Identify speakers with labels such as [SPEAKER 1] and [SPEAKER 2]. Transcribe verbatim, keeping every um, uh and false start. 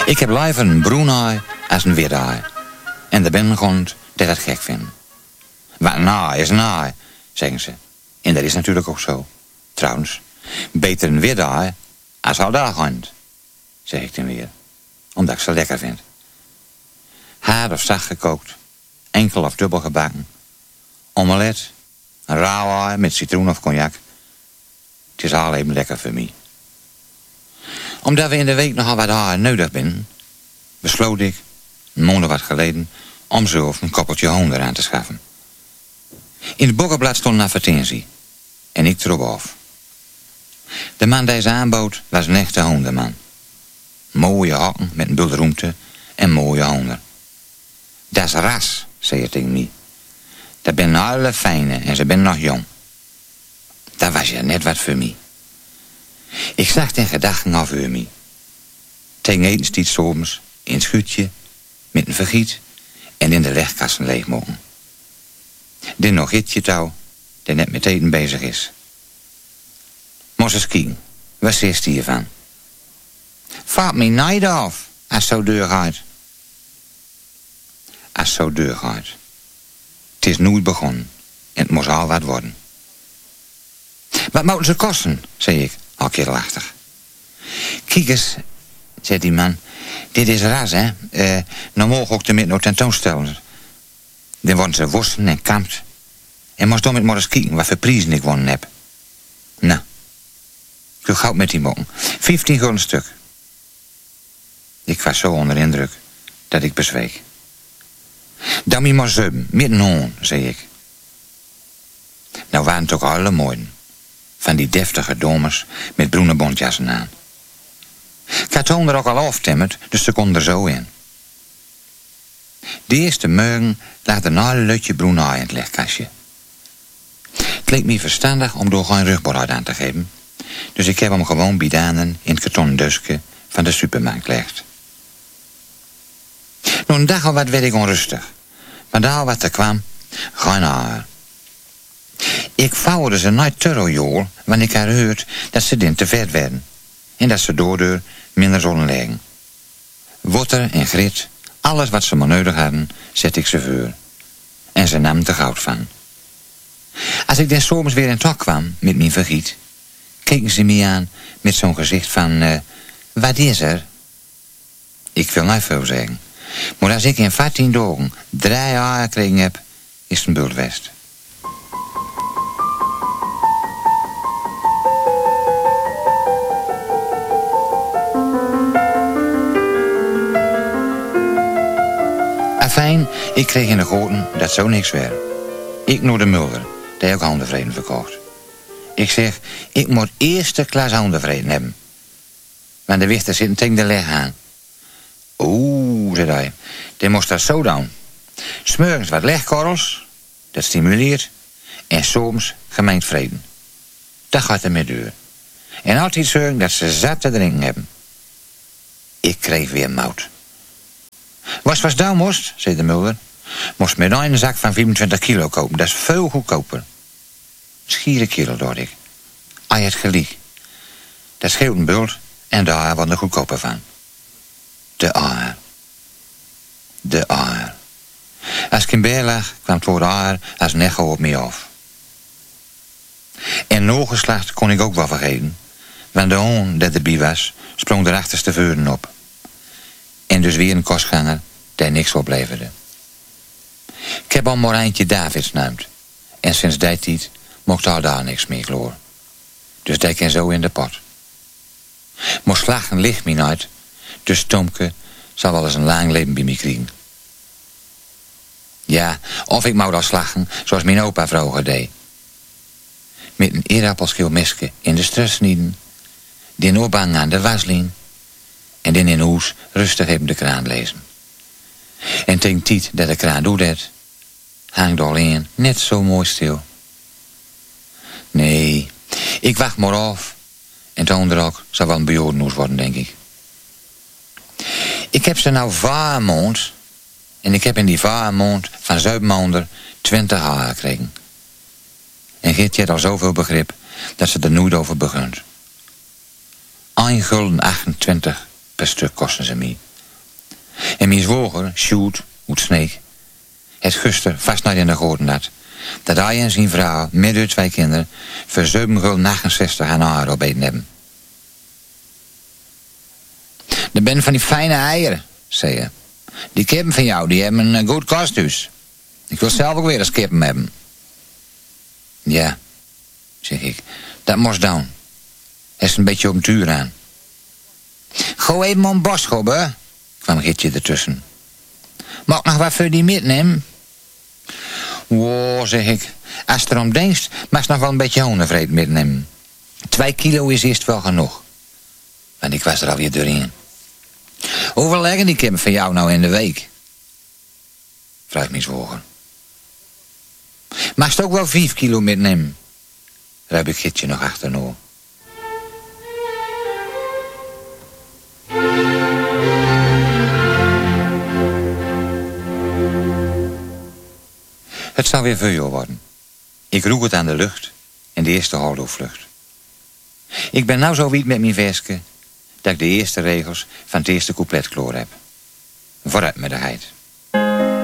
[SPEAKER 1] Ik heb liever een broenaai als een wittaai. En de binnengrond dat het gek vinden. Wat naai is naai, zeggen ze. En dat is natuurlijk ook zo. Trouwens, beter een wittaai als al daar gaat, zeg ik dan weer. Omdat ik ze lekker vind. Hard of zacht gekookt. Enkel of dubbel gebakken. Omelet. Een rauw ei met citroen of cognac. Het is al even lekker voor mij. Omdat we in de week nogal wat haar nodig zijn, besloot ik, een maand wat geleden, om zelf een koppeltje honden aan te schaffen. In het boekenblad stond een advertentie. En ik trok af. De man die ze aanbood was een echte hondenman. Mooie hakken met een bult roemte en mooie honden. Dat is ras, zei het tegen mij. Dat ben alle fijne en ze ben nog jong. Dat was ja net wat voor mij. Ik zag in gedachten af voor mij. Tegen etenstijd soms in het schuurtje, met een vergiet en in de legkassen leegmogen. Dit nog hitje touw, die net met eten bezig is. Moest eens kijken, wat zegt hij hiervan? Vaat me niet af, als zo deur gaat. Als zo deur gaat. Het is nooit begonnen en het moest al wat worden. Wat moeten ze kosten, zei ik, al keerlachtig. Kijk eens, zei die man, dit is ras, hè. Uh, nou mogen ook de nog tentoonstellen. Dan worden ze worsten en kampt. En moest dan met maar eens kijken wat voor prijzen ik gewonnen heb. Nou, ik wil goud met die mokken. Vijftien gulden stuk. Ik was zo onder indruk dat ik bezweek. Dan moet je maar zeuben, met een hoorn, zei ik. Nou waren het ook alle mooien. Van die deftige domers met groene bontjassen aan. Ik had er ook al aftemmerd, dus ze konden er zo in. De eerste morgen lag er een lutje bruin ei in het legkastje. Het leek me verstandig om door geen rugbord aan te geven. Dus ik heb hem gewoon bidanen in het kartonnen doosje van de supermarkt gelegd. Nog een dag al wat werd ik onrustig. Maar daar wat er kwam, geen haar. Ik vouwde ze nooit terrorjool, wanneer ik haar hoorde dat ze din te vet werden. En dat ze doordeur minder zullen liggen. Water en grit, alles wat ze maar nodig hadden, zet ik ze voor. En ze namen er goud van. Als ik dan soms weer in tak kwam met mijn vergiet, keken ze me aan met zo'n gezicht van, uh, wat is er? Ik wil niet veel zeggen. Maar als ik in veertien dagen drie jaar gekregen heb, is het een bult west. Afijn, ik kreeg in de goten dat zo niks werd. Ik naar de Mulder, die ook hondenvreden verkocht. Ik zeg, ik moet eerste klas hondenvreden hebben. Want de wichter zit tegen de leg aan. Oeh, zei hij, die moest dat zo doen. Smorgens wat legkorrels, dat stimuleert. En soms gemengd vreden. Dat gaat er met deur. En altijd zorgen dat ze zat te drinken hebben. Ik kreeg weer mout. Was was down moest, zei de Mulder. Moest met een zak van vijfentwintig kilo kopen. Dat is veel goedkoper. Schiere kilo, dacht ik. Ai het gelijk. Dat scheelt een bult en daar wat er goedkoper van. De aar. De aar. Als ik in bed lag, kwam het woord aar als een echo op me af. En nogeslacht kon ik ook wel vergeten. Want de hoon dat erbij was, sprong er achterste veuren op. En dus weer een kostganger die niks opleverde. Ik heb al Morijntje Davids genaamd. En sinds die tijd mocht al daar niks meer gloor. Dus die kan zo in de pot. Maar slagen ligt me nooit. Dus Tomke zal wel eens een lang leven bij me krijgen. Ja, of ik moet al slagen zoals mijn opa vroeger deed. Met een eerappelschil meske in de stress snieden. Die opbang aan de waslijn. En dan in huis rustig even de kraan lezen. En tegen tijd dat de kraan doet het, hangt alleen net zo mooi stil. Nee, ik wacht maar af. En toen er ook zal wel een bejaardenhuis worden, denk ik. Ik heb ze nou vaar maand. En ik heb in die vaar maand van zeven maanden twintig haar gekregen. En Geertje had al zoveel begrip dat ze er nooit over begint. een gulden achtentwintig per stuk kosten ze mij. En mijn zwoger, Sjoerd, uit Sneek, het guster vast naar in de goten dat, dat hij en zijn vrouw, met hun twee kinderen, voor zeven gulden negenenzestig aan haar opeten hebben. Er ben van die fijne eieren, zei je. Die kippen van jou, die hebben een goed kosthuis. Ik wil zelf ook weer eens kippen hebben. Ja, zeg ik, dat moest dan. Er is een beetje op een tuur aan. Go even om boschop, hè, kwam Gietje ertussen. Mag ik nog wat voor die metnemen? Wow, zeg ik, als je erom denkt, mag je nog wel een beetje hondenvreed metnemen. Twee kilo is eerst wel genoeg. Want ik was er alweer doorheen. Hoeveel leggen die kippen van jou nou in de week? Vraagt mijn zwoger. Mag je ook wel vijf kilo metnemen? Daar heb ik Gietje nog achternoor. Het zou weer veel worden. Ik roek het aan de lucht in de eerste hardloopvlucht. Ik ben nou zo wiet met mijn versje dat ik de eerste regels van het eerste couplet kloor heb. Vooruit met de heid.